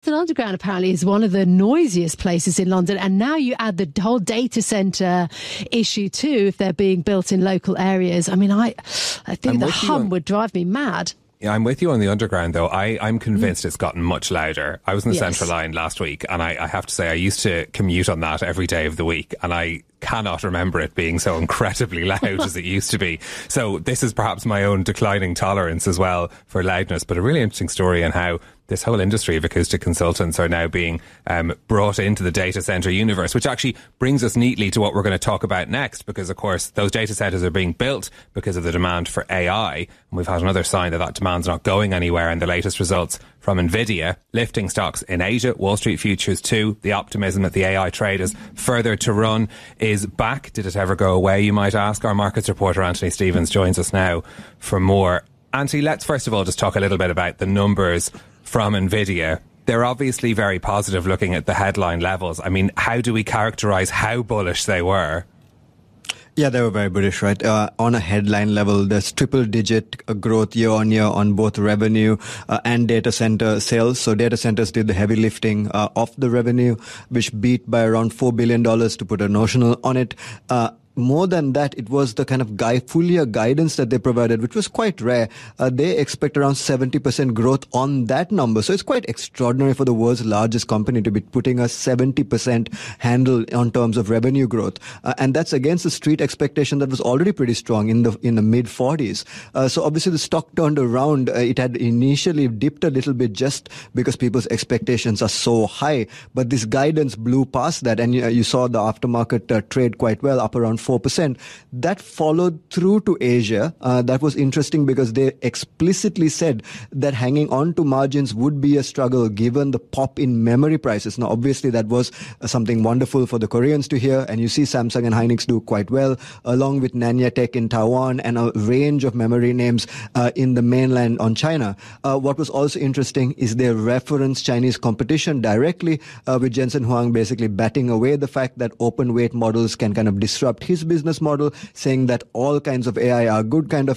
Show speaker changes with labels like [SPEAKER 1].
[SPEAKER 1] Wilton Underground apparently is one of the noisiest places in London, and now you add the whole data centre issue too, if they're being built in local areas. I mean, I think the hum would drive me mad.
[SPEAKER 2] Yeah, I'm with you on the Underground, though. I'm convinced it's gotten much louder. I was in the Central Line last week, and I have to say, I used to commute on that every day of the week, and I cannot remember it being so incredibly loud as it used to be. So this is perhaps my own declining tolerance as well for loudness, but a really interesting story on how this whole industry of acoustic consultants are now being brought into the data center universe, which actually brings us neatly to what we're going to talk about next, because, of course, those data centers are being built because of the demand for AI. And we've had another sign that demand's not going anywhere in the latest results from NVIDIA, lifting stocks in Asia, Wall Street futures too. The optimism that the AI trade is further to run is back. Did it ever go away, you might ask? Our markets reporter, Anthony Stevens, joins us now for more. Anthony, let's first of all just talk a little bit about the numbers from NVIDIA. They're obviously very positive looking at the headline levels. I mean, how do we characterize how bullish they were?
[SPEAKER 3] Yeah, they were very bullish, right? On a headline level, there's triple-digit growth year on year on both revenue and data center sales. So data centers did the heavy lifting of the revenue, which beat by around $4 billion, to put a notional on it. More than that, it was the kind of full year guidance that they provided, which was quite rare. They expect around 70% growth on that number. So it's quite extraordinary for the world's largest company to be putting a 70% handle on terms of revenue growth. And that's against the street expectation that was already pretty strong in the mid 40s. So obviously the stock turned around. It had initially dipped a little bit just because people's expectations are so high. But this guidance blew past that. And you saw the aftermarket trade quite well, up around 4%. That followed through to Asia. That was interesting because they explicitly said that hanging on to margins would be a struggle given the pop in memory prices. Now, obviously, that was something wonderful for the Koreans to hear. And you see Samsung and Hynix do quite well, along with Nanya Tech in Taiwan and a range of memory names in the mainland on China. What was also interesting is they reference Chinese competition directly, with Jensen Huang basically batting away the fact that open weight models can kind of disrupt his business model, saying that all kinds of AI are good kind of